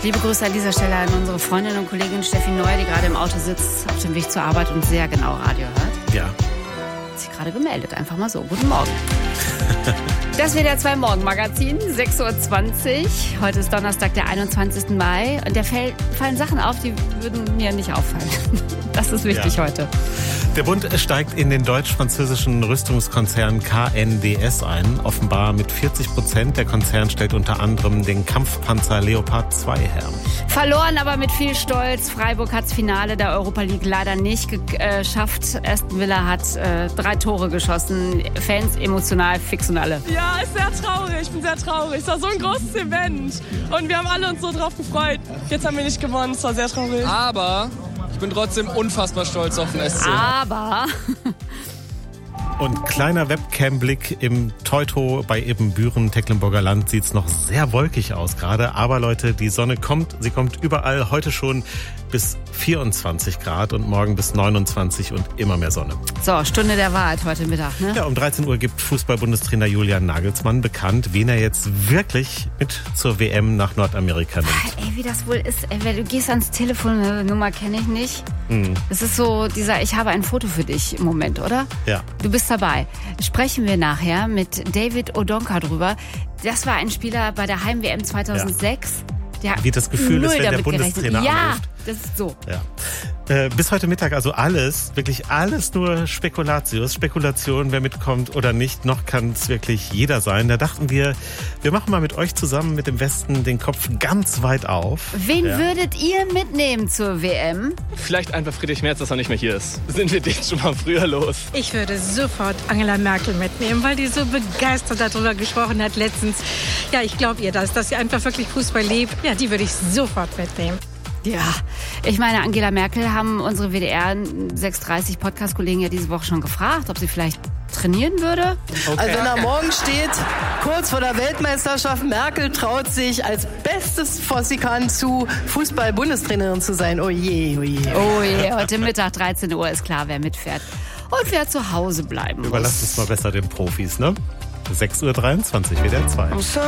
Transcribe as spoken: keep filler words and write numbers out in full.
Liebe Grüße an dieser Stelle an unsere Freundin und Kollegin Steffi Neu, die gerade im Auto sitzt, auf dem Weg zur Arbeit und sehr genau Radio hört. Ja. Hat sich gerade gemeldet, einfach mal so. Guten Morgen. Das W D R zwei Morgenmagazin, sechs Uhr zwanzig. Heute ist Donnerstag, der einundzwanzigsten Mai. Und da fallen Sachen auf, die würden mir nicht auffallen. Das ist wichtig ja. heute. Der Bund steigt in den deutsch-französischen Rüstungskonzern K N D S ein, offenbar mit vierzig Prozent. Der Konzern stellt unter anderem den Kampfpanzer Leopard zwei her. Verloren, aber mit viel Stolz. Freiburg hat das Finale der Europa League leider nicht geschafft. Aston Villa hat äh, drei Tore geschossen. Fans emotional, fix und alle. Ja, ist sehr traurig. Ich bin sehr traurig. Es war so ein großes Event. Und wir haben alle uns so drauf gefreut. Jetzt haben wir nicht gewonnen. Es war sehr traurig. Aber ich bin trotzdem unfassbar stolz auf den S C. Aber... Und kleiner Webcam-Blick im Teuto bei Ebenbüren, Tecklenburger Land, sieht's noch sehr wolkig aus gerade. Aber Leute, die Sonne kommt, sie kommt überall. Heute schon bis vierundzwanzig Grad und morgen bis neunundzwanzig und immer mehr Sonne. So, Stunde der Wahrheit heute Mittag, ne? Ja, um dreizehn Uhr gibt Fußball-Bundestrainer Julian Nagelsmann bekannt, wen er jetzt wirklich mit zur W M nach Nordamerika nimmt. Ey, wie das wohl ist, ey, du gehst ans Telefon, eine Nummer kenne ich nicht. Hm. Das ist so dieser, ich habe ein Foto für dich im Moment, oder? Ja. Du bist dabei. Sprechen wir nachher mit David Odonka drüber. Das war ein Spieler bei der Heim-W M zweitausendsechs. Ja. Wie das Gefühl ist, wenn der Bundestrainer ja, anruft. Ja, das ist so. Ja. Äh, bis heute Mittag also alles, wirklich alles nur Spekulatius, Spekulation, wer mitkommt oder nicht. Noch kann es wirklich jeder sein. Da dachten wir, wir machen mal mit euch zusammen mit dem Westen den Kopf ganz weit auf. Wen ja. würdet ihr mitnehmen zur W M? Vielleicht einfach Friedrich Merz, dass er nicht mehr hier ist. Sind wir den schon mal früher los? Ich würde sofort Angela Merkel mitnehmen, weil die so begeistert darüber gesprochen hat letztens. Ja, ich glaube ihr das, dass sie einfach wirklich Fußball liebt. Ja, die würde ich sofort mitnehmen. Ja, ich meine, Angela Merkel haben unsere W D R sechs dreißig Podcast-Kollegen ja diese Woche schon gefragt, ob sie vielleicht trainieren würde. Okay. Also nach morgen steht, kurz vor der Weltmeisterschaft, Merkel traut sich als bestes, was sie kann, zu Fußball-Bundestrainerin zu sein. Oh je, oh je. Oh je, heute Mittag dreizehn Uhr ist klar, wer mitfährt. Und wer zu Hause bleiben muss. Überlasst es mal besser den Profis, ne? sechs Uhr dreiundzwanzig, W D R zwei.